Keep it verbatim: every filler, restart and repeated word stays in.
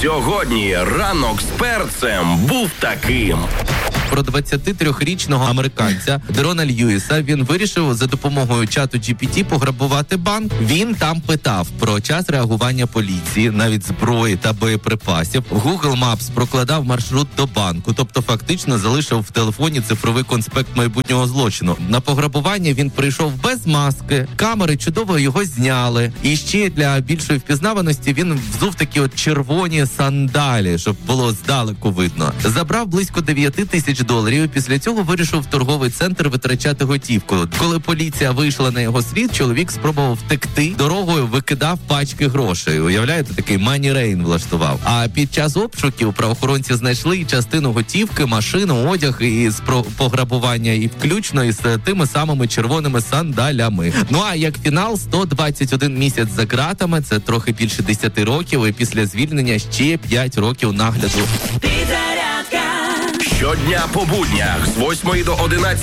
Сьогодні ранок з перцем був таким. Про двадцятитрирічного американця Дерона Льюіса. Він вирішив за допомогою чату джі пі ті пограбувати банк. Він там питав про час реагування поліції, навіть зброї та боєприпасів. Google Maps прокладав маршрут до банку, тобто фактично залишив в телефоні цифровий конспект майбутнього злочину. На пограбування він прийшов без маски, камери чудово його зняли. І ще для більшої впізнаваності він взув такі от червоні сандалі, щоб було здалеку видно. Забрав близько дев'яти тисяч доларів. Після цього вирішив в торговий центр витрачати готівку. Коли поліція вийшла на його слід, чоловік спробував втекти. Дорогою викидав пачки грошей. Уявляєте, такий мані рейн влаштував. А під час обшуків правоохоронці знайшли частину готівки, машину, одяг із пограбування і включно із тими самими червоними сандалями. Ну а як фінал, сто двадцять один місяць за ґратами, це трохи більше десяти років, і після звільнення ще п'ять років нагляду. Щодня по буднях з восьмої до одинадцятої